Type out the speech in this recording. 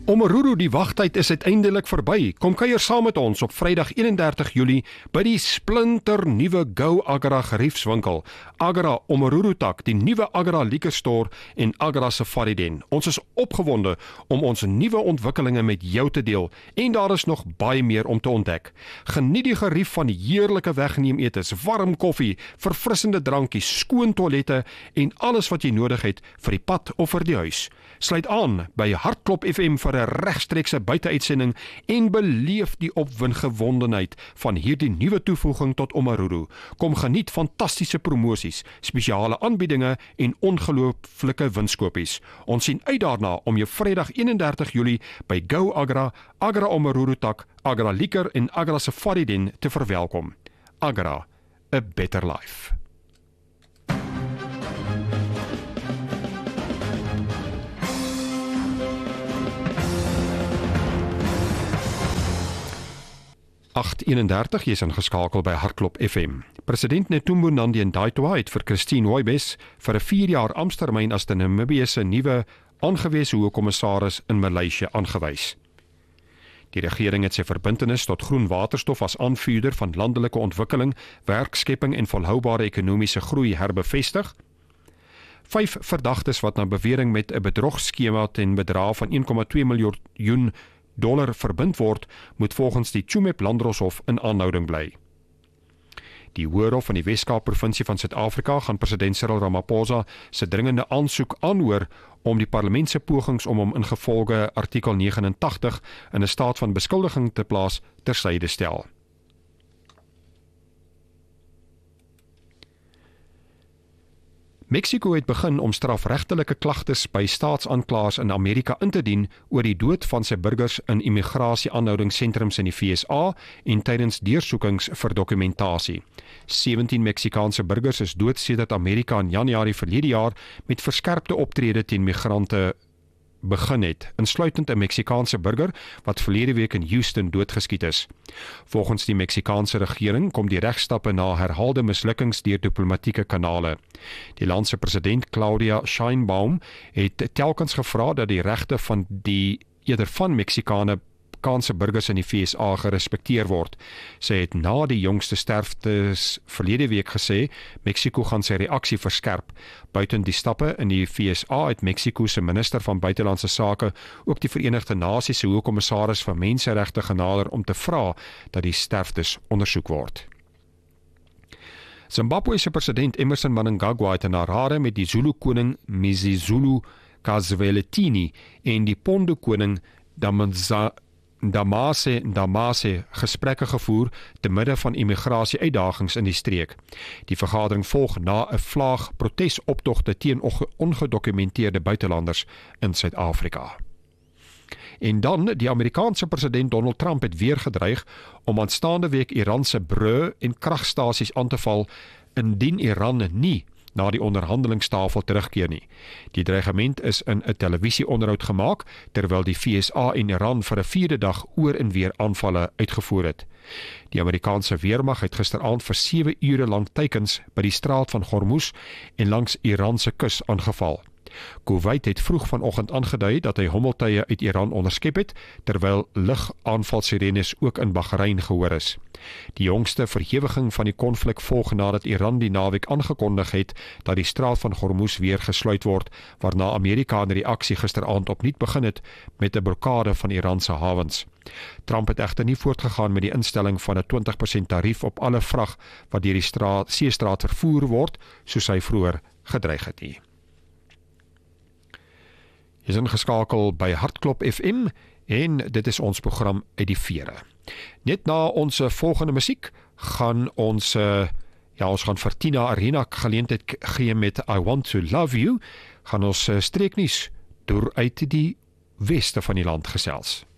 Omaruru, die wagtyd is uiteindelik verby. Kom kuier saam met ons op Vrydag 31 Julie by die splinter nuwe Go Agra geriefswinkel. Agra Omaruru tak, die nuwe Agra liquor store en Agra Safari Den. Ons is opgewonde om ons nuwe ontwikkelinge met jou te deel en daar is nog baie meer om te ontdek. Geniet die gerief van heerlike wegneemetes, warm koffie, verfrissende drankies, skoon toilette en alles wat jy nodig het vir die pad of vir die huis. Sluit aan by Hartklop FM vir 'n regstreekse buiteuitsending en beleef die opwindgewondenheid van hierdie nuwe toevoeging tot Omaruru. Kom geniet fantastiese promosies, spesiale aanbiedinge en ongelooflike winskoopies. Ons sien uit daarna om jou Vrydag 31 Julie by Go Agra, Agra Omaruru tak, Agra Liquor en Agra Safari Den te verwelkom. Agra, a better life. Jy is ingeskakel by Hartklop FM. President Netumbo Nandi-Ndaitwah het vir Christine Hoybes vir 'n 4-jaar amptetermyn as die Namibië se nuwe aangewese hoofkommissaris in Maleisië aangewys. Die regering het sy verbintenis tot groen waterstof as aanvuurder van landelike ontwikkeling, werkskepping en volhoubare ekonomiese groei herbevestig. 5 verdagtes wat na bewering met 'n bedrogskema ten bedrag van $1,2 miljoen verbind word, moet volgens die Tsumeb Landdroshof in aanhouding bly. Die Hoërhof van die Wes-Kaap provinsie van Suid-Afrika gaan president Cyril Ramaphosa se dringende aansoek aanhoor om die parlement se pogings om hom ingevolge artikel 89 in 'n staat van beskuldiging te plaas tersyde stel. Mexico het begin om strafregtelike klagtes by staatsaanklaers in Amerika in te dien oor die dood van sy burgers in immigrasie-aanhoudingssentrums in die VSA en tydens deursoekings vir dokumentasie. 17 Meksikaanse burgers is dood sedert Amerika in Januarie verlede jaar met verskerpte optrede teen migrante begin het, insluitend 'n Meksikaanse burger wat verlede week in Houston doodgeskiet is. Volgens die Meksikaanse regering kom die regstappe na herhaalde mislukkings deur diplomatieke kanale. Die land se president Claudia Sheinbaum het telkens gevra dat die regte van Meksikaanse burgers in die VSA gerespekteer word. Sy het na die jongste sterftes verlede week gesê, Mexico gaan sy reaksie verskerp. Buiten die stappe in die VSA het Mexico se minister van buitelandse sake ook die Verenigde Nasies se hoofkommissaris vir menseregte genader om te vra dat die sterftes ondersoek word. Zimbabwe se president Emmerson Mnangagwa het in Harare met die Zulu koning Mzizulu Kazweletini en die Pondo koning Ndamase gesprekke gevoer te midde van immigrasie-uitdagings in die streek. Die vergadering volg na 'n vlaag protesoptogte teen ongedokumenteerde buitelanders in Suid-Afrika. En dan, die Amerikaanse president Donald Trump het weer gedreig om aanstaande week Iran se brûe en kragstasies aan te val indien Iran nie na die onderhandelingstafel terugkeer nie. Die dreigement is in 'n televisieonderhoud gemaak, terwyl die VSA en Iran vir 'n 4de dag oor en weer aanvalle uitgevoer het. Die Amerikaanse weermag het gisteraand vir 7 ure lank teikens by die straat van Hormuz en langs Iran se kus aangeval. Kuwait het vroeg vanoggend aangedui dat hy hommeltuie uit Iran onderskep het, terwyl lugaanvalsirenes ook in Bahrein gehoor is. Die jongste verhewiging van die konflik volg nadat Iran die naweek aangekondig het dat die straat van Hormuz weer gesluit word, waarna Amerika in reaksie gisteraand opnuut begin het met 'n blokade van Iran se hawens. Trump het egter nie voortgegaan met die instelling van 'n 20% tarief op alle vrag wat deur die seestraat vervoer word, soos hy vroeër gedreig het nie. Jy is ingeskakel by Hartklop FM en dit is ons program uit die vere. Net na ons volgende musiek gaan ons gaan vir Tina Arena geleentheid gee met I Want to Love You, gaan ons streeknuus deur uit die weste van die land gesels.